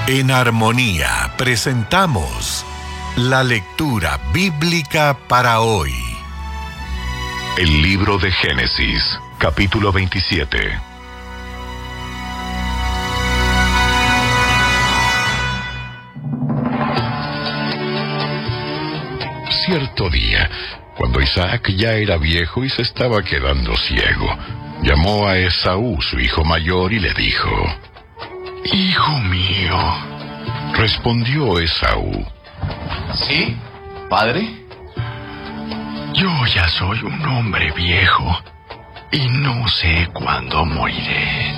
En Armonía presentamos la lectura bíblica para hoy. El libro de Génesis, capítulo 27. Cierto día, cuando Isaac ya era viejo y se estaba quedando ciego, llamó a Esaú, su hijo mayor, y le dijo: «Hijo mío». Respondió Esaú: ¿Sí, padre? Yo ya soy un hombre viejo y no sé cuándo moriré.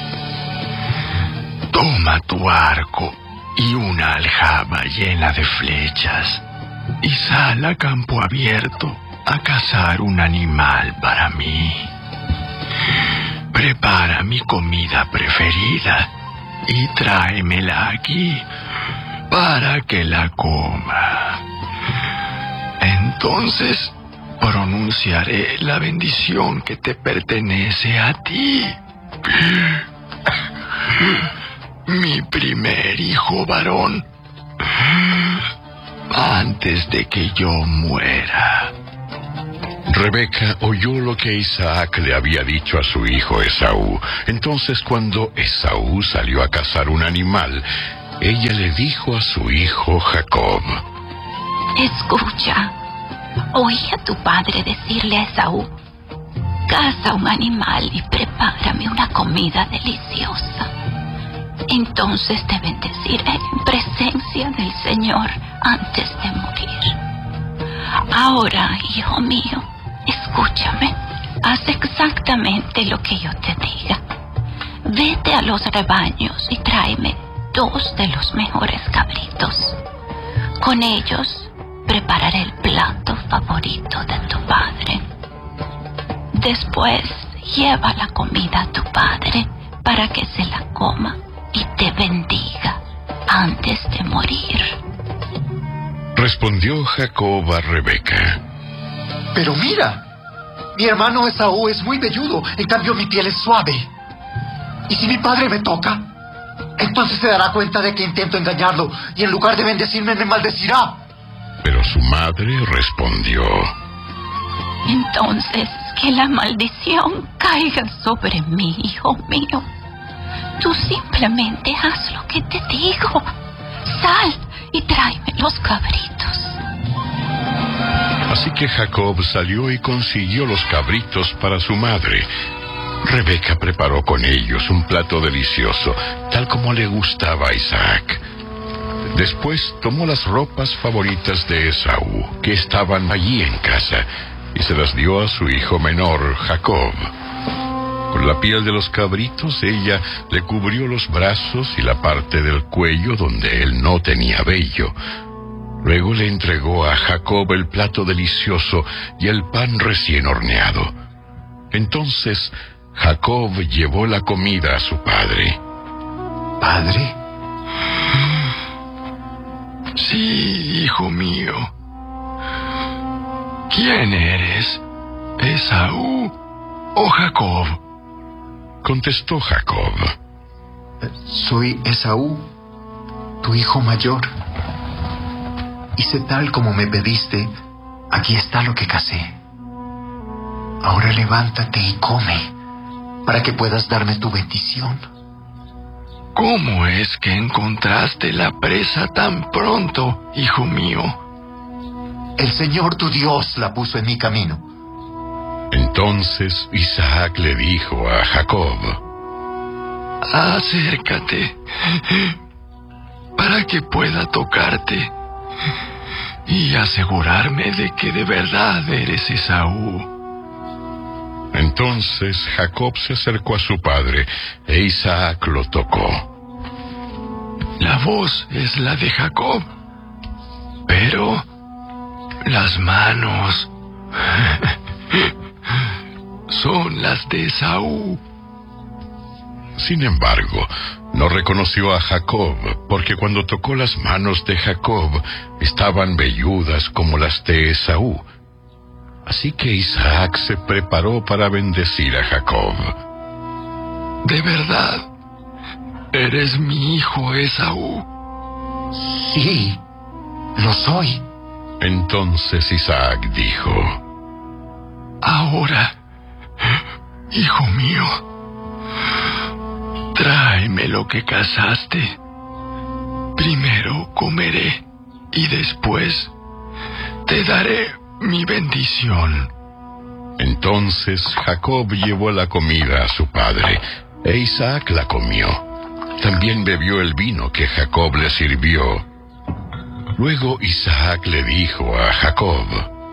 Toma tu arco y una aljaba llena de flechas y sal a campo abierto a cazar un animal para mí. Prepara mi comida preferida y tráemela aquí para que la coma. Entonces pronunciaré la bendición que te pertenece a ti, mi primer hijo varón, antes de que yo muera. Rebeca oyó lo que Isaac le había dicho a su hijo Esaú. Entonces, cuando Esaú salió a cazar un animal, ella le dijo a su hijo Jacob: «Escucha, oí a tu padre decirle a Esaú: caza un animal y prepárame una comida deliciosa. Entonces te bendeciré en presencia del Señor antes de morir. Ahora, hijo mío, escúchame, haz exactamente lo que yo te diga. Vete a los rebaños y tráeme 2 de los mejores cabritos. Con ellos prepararé el plato favorito de tu padre. Después lleva la comida a tu padre para que se la coma y te bendiga antes de morir». Respondió Jacob a Rebeca: Pero mira, mi hermano Esaú es muy velludo, en cambio mi piel es suave. ¿Y si mi padre me toca? Entonces se dará cuenta de que intento engañarlo y en lugar de bendecirme me maldecirá. Pero su madre respondió: Entonces que la maldición caiga sobre mí, hijo mío. Tú simplemente haz lo que te digo. Sal y tráeme los cabritos. Así que Jacob salió y consiguió los cabritos para su madre. Rebeca preparó con ellos un plato delicioso, tal como le gustaba a Isaac. Después tomó las ropas favoritas de Esaú, que estaban allí en casa, y se las dio a su hijo menor, Jacob. Con la piel de los cabritos ella le cubrió los brazos y la parte del cuello donde él no tenía vello. Luego le entregó a Jacob el plato delicioso y el pan recién horneado. Entonces Jacob llevó la comida a su padre. ¿Padre? Sí, hijo mío. ¿Quién eres? ¿Esaú o Jacob? Contestó Jacob: Soy Esaú, tu hijo mayor. Hice tal como me pediste, aquí está lo que cazé. Ahora levántate y come, para que puedas darme tu bendición. ¿Cómo es que encontraste la presa tan pronto, hijo mío? El Señor tu Dios la puso en mi camino. Entonces Isaac le dijo a Jacob: Acércate, para que pueda tocarte y asegurarme de que de verdad eres Esaú. Entonces Jacob se acercó a su padre e Isaac lo tocó. La voz es la de Jacob, pero las manos son las de Esaú. Sin embargo, no reconoció a Jacob, porque cuando tocó las manos de Jacob, estaban velludas como las de Esaú. Así que Isaac se preparó para bendecir a Jacob. ¿De verdad eres mi hijo Esaú? Sí, lo soy. Entonces Isaac dijo: Ahora, hijo mío, tráeme lo que cazaste. Primero comeré y después te daré mi bendición. Entonces Jacob llevó la comida a su padre, e Isaac la comió. También bebió el vino que Jacob le sirvió. Luego Isaac le dijo a Jacob: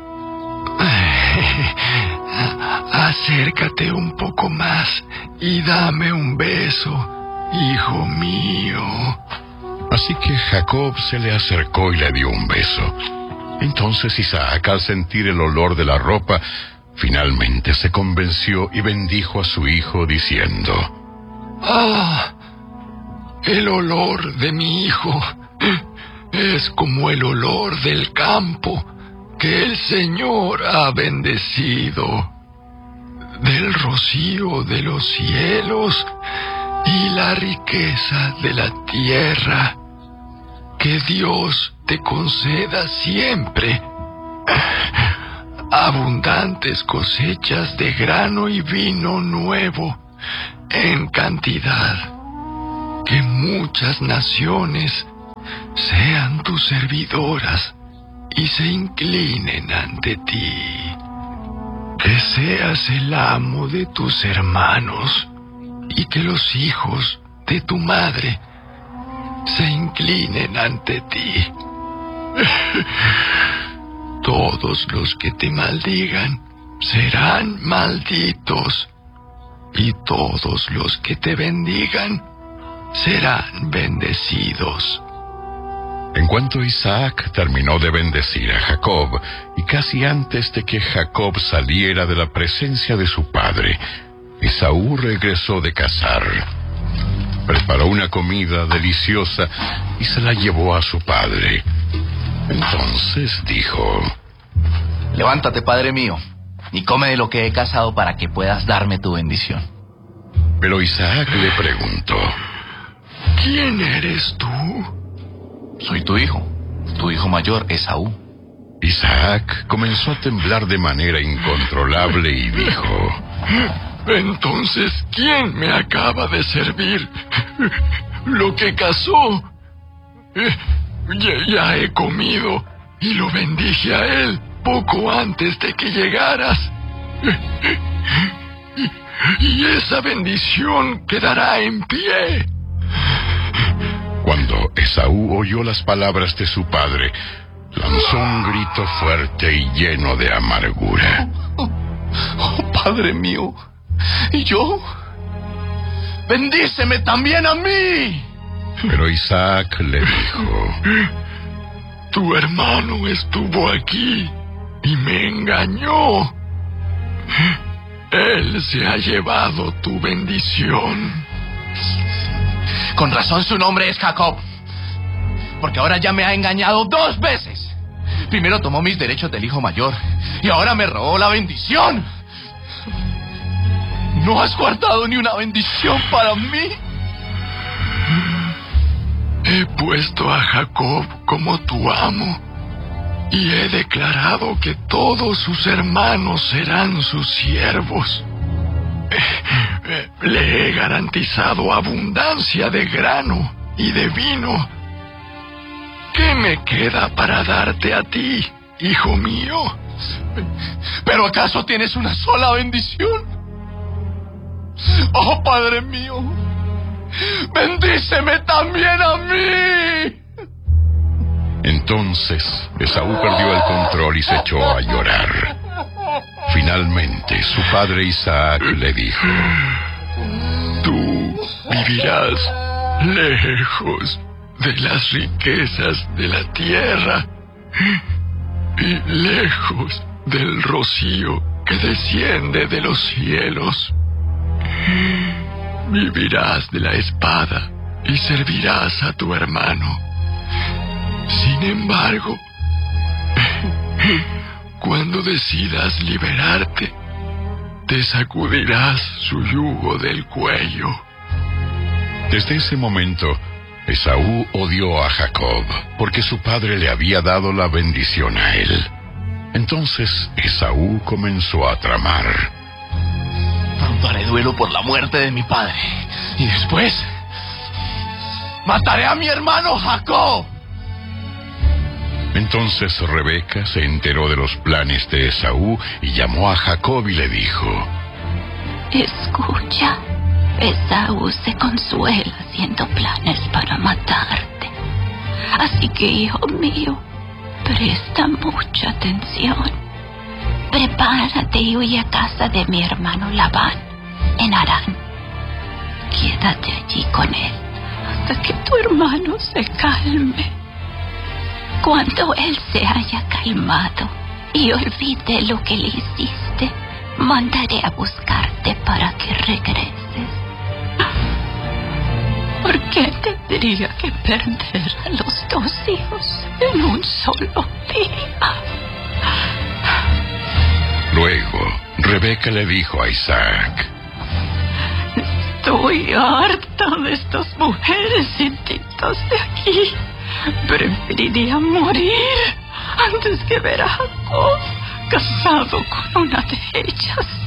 Acércate un poco más y dame un beso, hijo mío. Así que Jacob se le acercó y le dio un beso. Entonces Isaac, al sentir el olor de la ropa, finalmente se convenció y bendijo a su hijo diciendo: ¡Ah! El olor de mi hijo es como el olor del campo que el Señor ha bendecido, del rocío de los cielos y la riqueza de la tierra. Que Dios te conceda siempre abundantes cosechas de grano y vino nuevo en cantidad. Que muchas naciones sean tus servidoras y se inclinen ante ti. Que seas el amo de tus hermanos y que los hijos de tu madre se inclinen ante ti. Todos los que te maldigan serán malditos, y todos los que te bendigan serán bendecidos. En cuanto Isaac terminó de bendecir a Jacob, y casi antes de que Jacob saliera de la presencia de su padre, Esaú regresó de cazar. Preparó una comida deliciosa y se la llevó a su padre. Entonces dijo: Levántate, padre mío, y come de lo que he cazado para que puedas darme tu bendición. Pero Isaac le preguntó: ¿Quién eres tú? Soy tu hijo mayor, Esaú. Isaac comenzó a temblar de manera incontrolable y dijo: Entonces, ¿quién me acaba de servir lo que cazó? Ya he comido y lo bendije a él poco antes de que llegaras. Y esa bendición quedará en pie. Cuando Esaú oyó las palabras de su padre, lanzó un grito fuerte y lleno de amargura. Oh, padre mío, ¿y yo? ¡Bendíceme también a mí! Pero Isaac le dijo: Tu hermano estuvo aquí y me engañó. Él se ha llevado tu bendición. Con razón su nombre es Jacob, porque ahora ya me ha engañado 2 veces. Primero tomó mis derechos del hijo mayor y ahora me robó la bendición. ¿No has guardado ni una bendición para mí? He puesto a Jacob como tu amo y he declarado que todos sus hermanos serán sus siervos. Le he garantizado abundancia de grano y de vino. ¿Qué me queda para darte a ti, hijo mío? ¿Pero acaso tienes una sola bendición? Oh, padre mío, bendíceme también a mí. Entonces Esaú perdió el control y se echó a llorar. Finalmente su padre Isaac le dijo: Tú vivirás lejos de las riquezas de la tierra y lejos del rocío que desciende de los cielos. Vivirás de la espada y servirás a tu hermano. Sin embargo, cuando decidas liberarte, te sacudirás su yugo del cuello. Desde ese momento, Esaú odió a Jacob porque su padre le había dado la bendición a él. Entonces Esaú comenzó a tramar. Pronto haré duelo por la muerte de mi padre. Y después mataré a mi hermano Jacob. Entonces Rebeca se enteró de los planes de Esaú y llamó a Jacob y le dijo: escucha, Esaú se consuela haciendo planes para matarte. Así que, hijo mío, presta mucha atención. Prepárate y huye a casa de mi hermano Labán, en Harán. Quédate allí con él hasta que tu hermano se calme. Cuando él se haya calmado y olvide lo que le hiciste, mandaré a buscarte para que regreses. ¿Por qué tendría que perder a los dos hijos en un solo día? Luego, Rebeca le dijo a Isaac: estoy harta de estas mujeres inditas de aquí. Preferiría morir antes que ver a Jacob casado con una de ellas.